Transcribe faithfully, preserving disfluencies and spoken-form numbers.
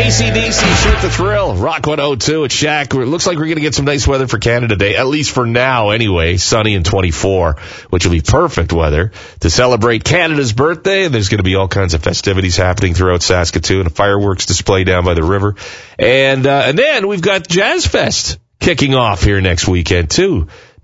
A C D C, Shoot the Thrill, Rock one oh two at Shaq. It looks like we're going to get some nice weather for Canada Day, at least for now anyway, sunny and twenty-four, which will be perfect weather to celebrate Canada's birthday. And there's going to be all kinds of festivities happening throughout Saskatoon, a fireworks display down by the river. And, uh, and then we've got Jazz Fest kicking off here next weekend, too.